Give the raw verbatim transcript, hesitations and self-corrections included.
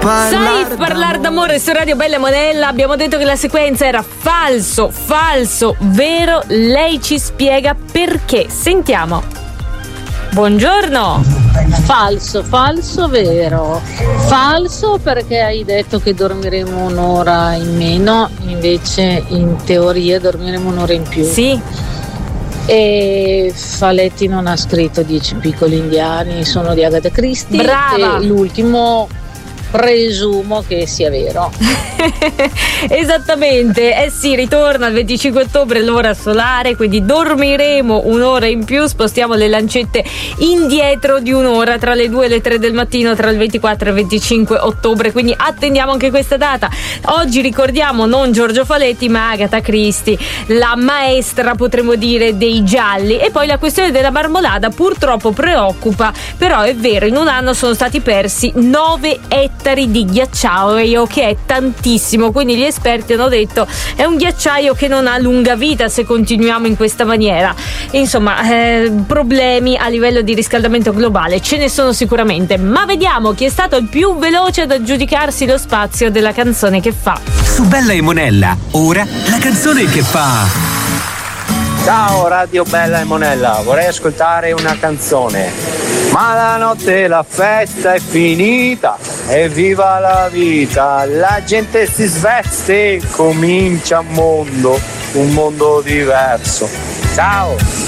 Sai parlare d'amore su Radio Bella e Monella. Abbiamo detto che la sequenza era falso, falso, vero. Lei ci spiega perché. Sentiamo. Buongiorno. Falso, falso, vero. Falso perché hai detto che dormiremo un'ora in meno, invece in teoria dormiremo un'ora in più. Sì. E Faletti non ha scritto Dieci piccoli indiani, sono di Agatha Christie. Brava. E l'ultimo presumo che sia vero. Esattamente, eh sì, ritorna il venticinque ottobre l'ora solare, quindi dormiremo un'ora in più, spostiamo le lancette indietro di un'ora tra le due e le tre del mattino tra il ventiquattro e il venticinque ottobre, quindi attendiamo anche questa data. Oggi ricordiamo non Giorgio Faletti ma Agatha Christie, la maestra potremmo dire dei gialli. E poi la questione della marmolada purtroppo preoccupa, però è vero, in un anno sono stati persi nove ettari di ghiacciaio, che è tantissimo, quindi gli esperti hanno detto è un ghiacciaio che non ha lunga vita se continuiamo in questa maniera. Insomma, eh, problemi a livello di riscaldamento globale ce ne sono sicuramente, ma vediamo chi è stato il più veloce ad aggiudicarsi lo spazio della canzone che fa. Su Bella e Monella, ora la canzone che fa. Ciao Radio Bella e Monella, vorrei ascoltare una canzone. Ma la notte la festa è finita, evviva la vita, la gente si sveste, comincia un mondo, un mondo diverso. Ciao!